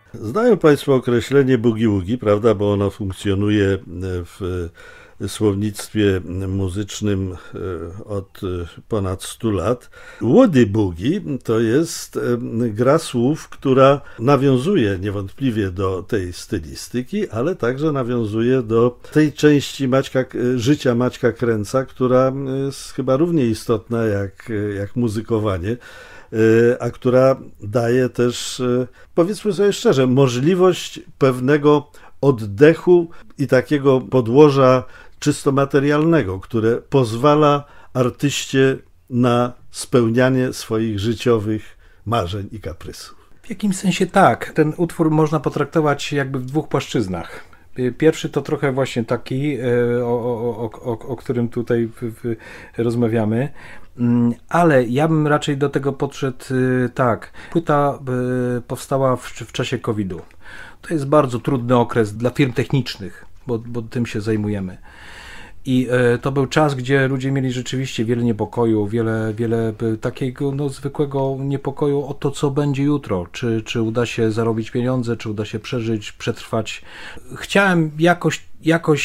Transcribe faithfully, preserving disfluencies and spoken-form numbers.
Znają Państwo określenie boogie-woogie, prawda, bo ono funkcjonuje w słownictwie muzycznym od ponad stu lat. Woody boogie to jest gra słów, która nawiązuje niewątpliwie do tej stylistyki, ale także nawiązuje do tej części Maćka, życia Maćka Kręca, która jest chyba równie istotna jak, jak muzykowanie, a która daje też, powiedzmy sobie szczerze, możliwość pewnego oddechu i takiego podłoża czysto materialnego, które pozwala artyście na spełnianie swoich życiowych marzeń i kaprysów. W jakimś sensie tak. Ten utwór można potraktować jakby w dwóch płaszczyznach. Pierwszy to trochę właśnie taki, o, o, o, o którym tutaj rozmawiamy, ale ja bym raczej do tego podszedł tak. Płyta powstała w, w czasie kowida. To jest bardzo trudny okres dla firm technicznych, bo, bo tym się zajmujemy. I to był czas, gdzie ludzie mieli rzeczywiście wiele niepokoju, wiele, wiele takiego no, zwykłego niepokoju o to, co będzie jutro. Czy, czy uda się zarobić pieniądze, czy uda się przeżyć, przetrwać. Chciałem jakoś, jakoś